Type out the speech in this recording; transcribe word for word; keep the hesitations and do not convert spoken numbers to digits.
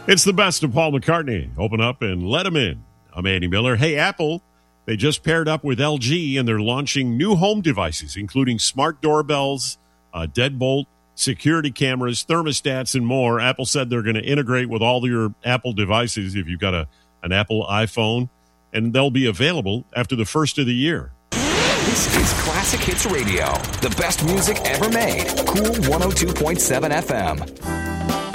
It's the best of Paul McCartney. Open up and let him in. I'm Andy Miller. Hey, Apple, they just paired up with L G, and they're launching new home devices, including smart doorbells, uh, deadbolt, security cameras, thermostats, and more. Apple said they're going to integrate with all your Apple devices if you've got a, an Apple iPhone, and they'll be available after the first of the year. This is Classic Hits Radio, the best music ever made. Cool one oh two point seven F M.